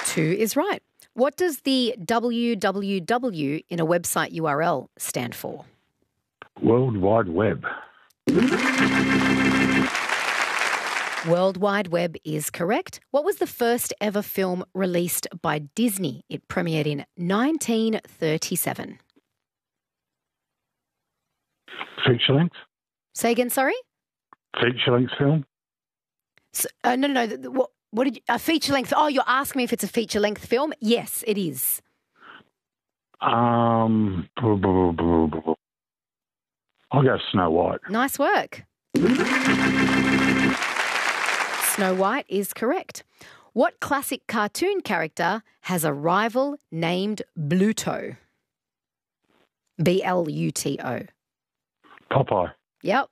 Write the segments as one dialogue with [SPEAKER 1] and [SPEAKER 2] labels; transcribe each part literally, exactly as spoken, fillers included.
[SPEAKER 1] Two is right. What does the W W W in a website U R L stand for?
[SPEAKER 2] World Wide Web.
[SPEAKER 1] World Wide Web is correct. What was the first ever film released by Disney? It premiered in nineteen thirty-seven.
[SPEAKER 2] Feature length?
[SPEAKER 1] Say again, sorry?
[SPEAKER 2] Feature length film?
[SPEAKER 1] So, uh, no, no, no. What, what did you, a feature length? Oh, you're asking me if it's a feature length film? Yes, it is.
[SPEAKER 2] Um, I'll go Snow White.
[SPEAKER 1] Nice work. Snow White is correct. What classic cartoon character has a rival named Bluto? B L U T O.
[SPEAKER 2] Popeye.
[SPEAKER 1] Yep.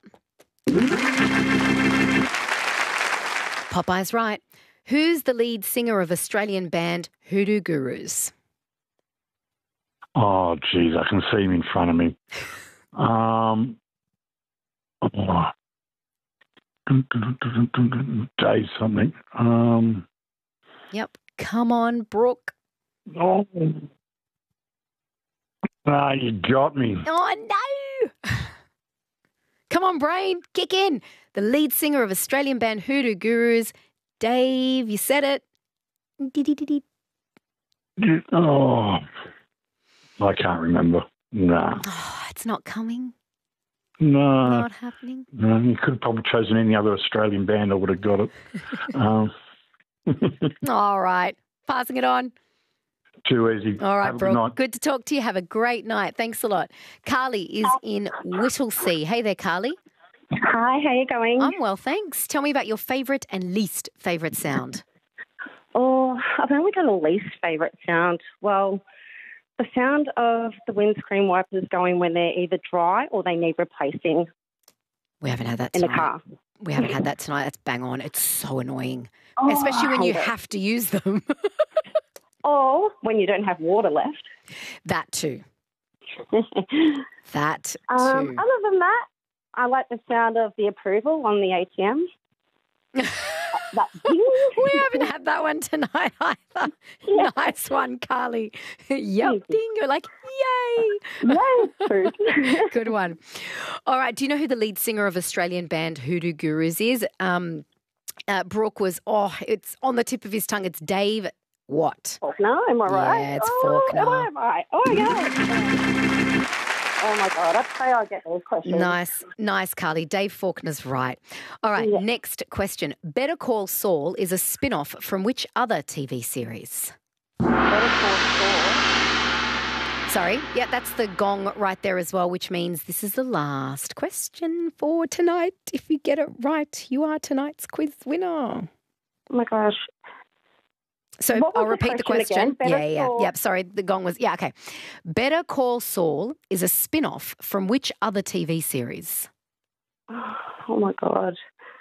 [SPEAKER 1] Popeye's right. Who's the lead singer of Australian band Hoodoo Gurus?
[SPEAKER 2] Oh, geez, I can see him in front of me. Um, oh. Dave something. Um,
[SPEAKER 1] Yep. Come on, Brooke.
[SPEAKER 2] oh. Ah, you got me.
[SPEAKER 1] Oh, no. Come on, brain. Kick in. The lead singer of Australian band Hoodoo Gurus. Dave, you said it.
[SPEAKER 2] Oh, I can't remember. Nah.
[SPEAKER 1] Oh, it's not coming.
[SPEAKER 2] No.
[SPEAKER 1] Not happening.
[SPEAKER 2] No, you could have probably chosen any other Australian band. I would have got it. um,
[SPEAKER 1] All right. Passing it on.
[SPEAKER 2] Too easy.
[SPEAKER 1] All right,
[SPEAKER 2] Have a good
[SPEAKER 1] Brooke.
[SPEAKER 2] night.
[SPEAKER 1] Good to talk to you. Have a great night. Thanks a lot. Carly is in Whittlesea. Hey there, Carly.
[SPEAKER 3] Hi, how are you going?
[SPEAKER 1] I'm well, thanks. Tell me about your favourite and least favourite sound.
[SPEAKER 3] Oh, I've only got a least favourite sound. Well, the sound of the windscreen wipers going when they're either dry or they need replacing
[SPEAKER 1] We haven't had that
[SPEAKER 3] in
[SPEAKER 1] tonight.
[SPEAKER 3] the car.
[SPEAKER 1] We haven't had that tonight. That's bang on. It's so annoying,
[SPEAKER 3] Oh,
[SPEAKER 1] especially when
[SPEAKER 3] I
[SPEAKER 1] you
[SPEAKER 3] hate it.
[SPEAKER 1] have to use them.
[SPEAKER 3] Or when you don't have water left.
[SPEAKER 1] That too.
[SPEAKER 3] um,
[SPEAKER 1] That too.
[SPEAKER 3] other than that, I like the sound of the approval on the A T M. That ding.
[SPEAKER 1] We haven't had that one tonight either.
[SPEAKER 3] Yeah.
[SPEAKER 1] Nice one, Carly. Yep, ding. You're like, yay.
[SPEAKER 3] Yay, food.
[SPEAKER 1] Good one. All right. Do you know who the lead singer of Australian band Hoodoo Gurus is? Um, uh, Brooke was, oh, it's on the tip of his tongue. It's Dave what?
[SPEAKER 3] Faulkner, am I right?
[SPEAKER 1] Yeah, it's
[SPEAKER 3] oh,
[SPEAKER 1] Faulkner.
[SPEAKER 3] Am I right? Oh, my God. Oh, my God. I pray I get those questions.
[SPEAKER 1] Nice, nice, Carly. Dave Faulkner's right. All right,
[SPEAKER 3] Yeah.
[SPEAKER 1] next question. Better Call Saul is a spin-off from which other T V series?
[SPEAKER 3] Better Call Saul.
[SPEAKER 1] Sorry. Yeah, that's the gong right there as well, which means this is the last question for tonight. If you get it right, you are tonight's quiz winner.
[SPEAKER 3] Oh, my gosh.
[SPEAKER 1] So
[SPEAKER 3] What was
[SPEAKER 1] I'll
[SPEAKER 3] the
[SPEAKER 1] repeat the
[SPEAKER 3] question
[SPEAKER 1] question.
[SPEAKER 3] again? Better
[SPEAKER 1] Yeah, yeah,
[SPEAKER 3] Call-
[SPEAKER 1] yeah. Sorry, the gong was, yeah, okay. Better Call Saul is a spin-off from which other T V series?
[SPEAKER 3] Oh, my God.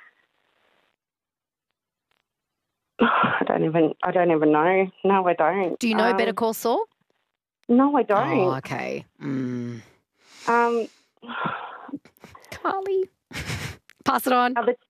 [SPEAKER 3] I don't even, I don't even know. No, I don't.
[SPEAKER 1] Do you know
[SPEAKER 3] Um,
[SPEAKER 1] Better Call Saul?
[SPEAKER 3] No, I don't.
[SPEAKER 1] Oh, okay. Mm.
[SPEAKER 3] Um,
[SPEAKER 1] Carly. Pass it on.
[SPEAKER 3] other...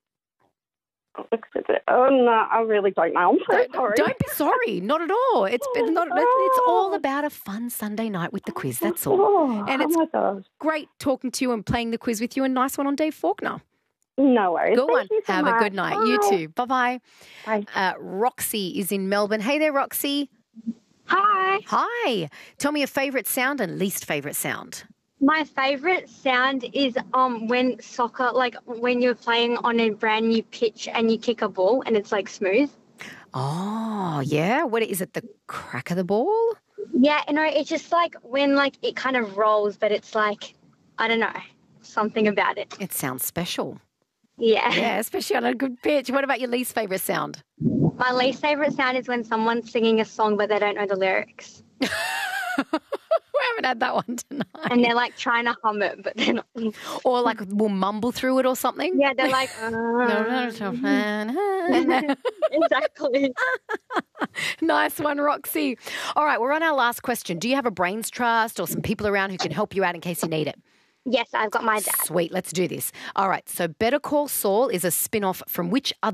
[SPEAKER 3] Oh, no, I really don't know. I'm so
[SPEAKER 1] Don't,
[SPEAKER 3] sorry.
[SPEAKER 1] don't be sorry. Not at all. It's been not. It's all about a fun Sunday night with the quiz. That's all.
[SPEAKER 3] Oh,
[SPEAKER 1] And
[SPEAKER 3] oh
[SPEAKER 1] it's
[SPEAKER 3] my God.
[SPEAKER 1] great talking to you and playing the quiz with you. And nice one on Dave Faulkner.
[SPEAKER 3] No worries.
[SPEAKER 1] Good
[SPEAKER 3] Thank
[SPEAKER 1] one.
[SPEAKER 3] you so
[SPEAKER 1] Have
[SPEAKER 3] much.
[SPEAKER 1] a good night. You
[SPEAKER 3] Bye.
[SPEAKER 1] too. Bye-bye.
[SPEAKER 3] Bye.
[SPEAKER 1] Uh, Roxy is in Melbourne. Hey there, Roxy.
[SPEAKER 4] Hi.
[SPEAKER 1] Hi. Tell me your favourite sound and least favourite sound.
[SPEAKER 4] My favourite sound is um when soccer, like when you're playing on a brand new pitch and you kick a ball and it's like smooth.
[SPEAKER 1] Oh, yeah. What is it? The crack of the ball?
[SPEAKER 4] Yeah, you know, it's just like when like it kind of rolls, but it's like, I don't know, something about it.
[SPEAKER 1] It sounds special.
[SPEAKER 4] Yeah.
[SPEAKER 1] Yeah, especially on a good pitch. What about your least favourite sound?
[SPEAKER 4] My least favourite sound is when someone's singing a song but they don't know the lyrics.
[SPEAKER 1] We haven't had that one tonight.
[SPEAKER 4] And they're like trying to hum it, but they're not.
[SPEAKER 1] Or like we'll mumble through it or something.
[SPEAKER 4] Yeah, they're like, uh, exactly.
[SPEAKER 1] Nice one, Roxy. All right, we're on our last question. Do you have a brains trust or some people around who can help you out in case you need it?
[SPEAKER 4] Yes, I've got my dad.
[SPEAKER 1] Sweet, let's do this. All right, so Better Call Saul is a spin-off from which other